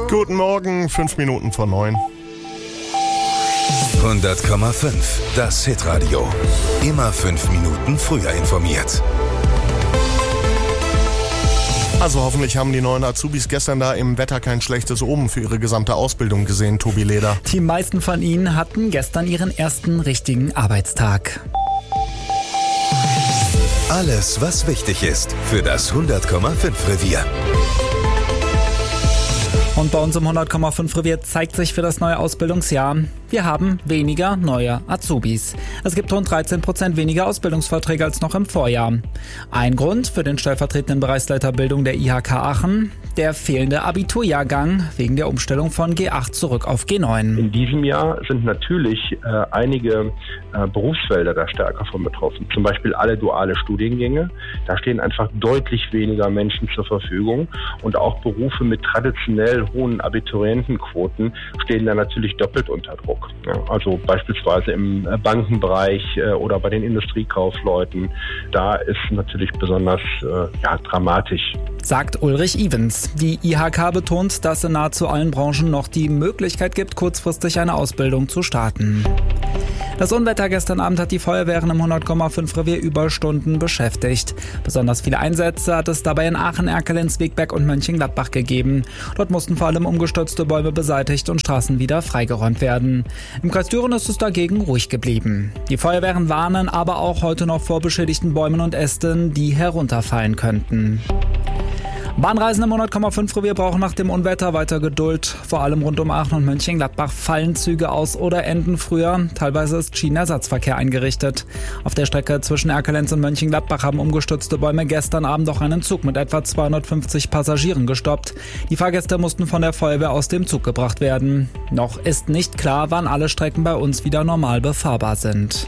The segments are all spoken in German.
Guten Morgen, 5 Minuten vor 9. 100,5, das Hitradio. Immer 5 Minuten früher informiert. Also hoffentlich haben die neuen Azubis gestern da im Wetter kein schlechtes Omen für ihre gesamte Ausbildung gesehen, Tobi Leder. Die meisten von ihnen hatten gestern ihren ersten richtigen Arbeitstag. Alles, was wichtig ist für das 100,5 Revier. Und bei uns im 100,5 Revier zeigt sich für das neue Ausbildungsjahr, wir haben weniger neue Azubis. Es gibt rund 13% weniger Ausbildungsverträge als noch im Vorjahr. Ein Grund für den stellvertretenden Bereichsleiter Bildung der IHK Aachen, der fehlende Abiturjahrgang wegen der Umstellung von G8 zurück auf G9. In diesem Jahr sind natürlich einige Berufsfelder da stärker von betroffen. Zum Beispiel alle duale Studiengänge. Da stehen einfach deutlich weniger Menschen zur Verfügung. Und auch Berufe mit traditionell hohen Abiturientenquoten stehen da natürlich doppelt unter Druck. Ja, also beispielsweise im Bankenbereich oder bei den Industriekaufleuten. Da ist natürlich besonders dramatisch. Sagt Ulrich Evens. Die IHK betont, dass in nahezu allen Branchen noch die Möglichkeit gibt, kurzfristig eine Ausbildung zu starten. Das Unwetter gestern Abend hat die Feuerwehren im 100,5 Revier Überstunden beschäftigt. Besonders viele Einsätze hat es dabei in Aachen, Erkelenz, Wegberg und Mönchengladbach gegeben. Dort mussten vor allem umgestürzte Bäume beseitigt und Straßen wieder freigeräumt werden. Im Kreis Düren ist es dagegen ruhig geblieben. Die Feuerwehren warnen aber auch heute noch vor beschädigten Bäumen und Ästen, die herunterfallen könnten. Bahnreisende im 100,5 Revier brauchen nach dem Unwetter weiter Geduld. Vor allem rund um Aachen und Mönchengladbach fallen Züge aus oder enden früher. Teilweise ist Schienenersatzverkehr eingerichtet. Auf der Strecke zwischen Erkelenz und Mönchengladbach haben umgestürzte Bäume gestern Abend auch einen Zug mit etwa 250 Passagieren gestoppt. Die Fahrgäste mussten von der Feuerwehr aus dem Zug gebracht werden. Noch ist nicht klar, wann alle Strecken bei uns wieder normal befahrbar sind.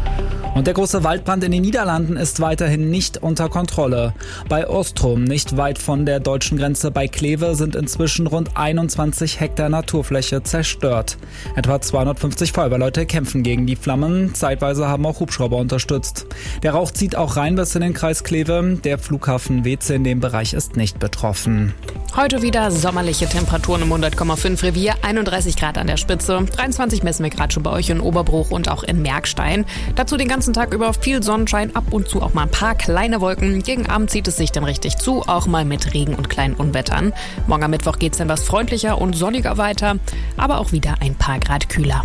Und der große Waldbrand in den Niederlanden ist weiterhin nicht unter Kontrolle. Bei Ostrom, nicht weit von der deutschen Grenze bei Kleve, sind inzwischen rund 21 Hektar Naturfläche zerstört. Etwa 250 Feuerwehrleute kämpfen gegen die Flammen. Zeitweise haben auch Hubschrauber unterstützt. Der Rauch zieht auch rein bis in den Kreis Kleve. Der Flughafen Weeze in dem Bereich ist nicht betroffen. Heute wieder sommerliche Temperaturen im 100,5 Revier, 31 Grad an der Spitze, 23 messen wir gerade schon bei euch in Oberbruch und auch in Merkstein. Dazu den ganzen Tag über viel Sonnenschein, ab und zu auch mal ein paar kleine Wolken. Gegen Abend zieht es sich dann richtig zu, auch mal mit Regen und kleinen Unwettern. Morgen am Mittwoch geht es dann was freundlicher und sonniger weiter, aber auch wieder ein paar Grad kühler.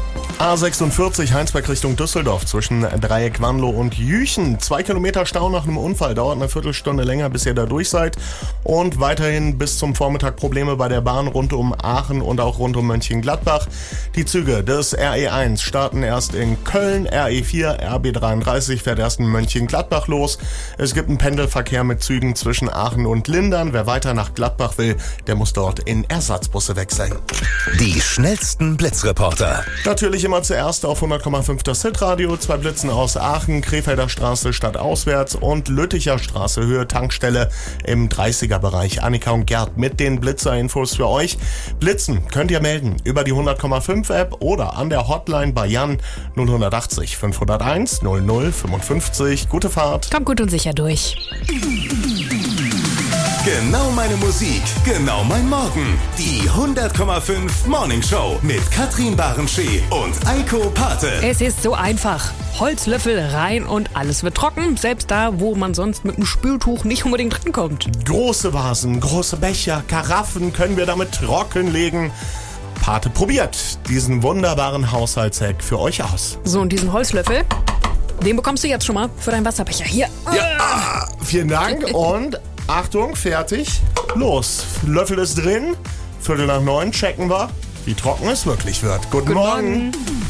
A46 Heinsberg Richtung Düsseldorf zwischen Dreieck Wanlo und Jüchen. 2 Kilometer Stau nach einem Unfall. Dauert eine Viertelstunde länger, bis ihr da durch seid. Und weiterhin bis zum Vormittag Probleme bei der Bahn rund um Aachen und auch rund um Mönchengladbach. Die Züge des RE1 starten erst in Köln. RE4, RB33 fährt erst in Mönchengladbach los. Es gibt einen Pendelverkehr mit Zügen zwischen Aachen und Lindern. Wer weiter nach Gladbach will, der muss dort in Ersatzbusse wechseln. Die schnellsten Blitzreporter. Natürlich immer zuerst auf 100,5 das Hitradio. 2 Blitzen aus Aachen, Krefelder Straße stadtauswärts und Lütticher Straße Höhe Tankstelle im 30er-Bereich. Annika und Gerd mit den Blitzer-Infos für euch. Blitzen könnt ihr melden über die 100,5 App oder an der Hotline bei Jan 0180 501 0055. Gute Fahrt. Kommt gut und sicher durch. Genau meine Musik, genau mein Morgen. Die 100,5 Morning Show mit Katrin Barenschee und Eiko Pate. Es ist so einfach. Holzlöffel rein und alles wird trocken. Selbst da, wo man sonst mit einem Spültuch nicht unbedingt drankommt. Große Vasen, große Becher, Karaffen können wir damit trockenlegen. Pate probiert diesen wunderbaren Haushaltshack für euch aus. So, und diesen Holzlöffel, den bekommst du jetzt schon mal für deinen Wasserbecher. Hier. Ja, vielen Dank und Achtung, fertig, los. Löffel ist drin, 8:45 checken wir, wie trocken es wirklich wird. Guten Morgen.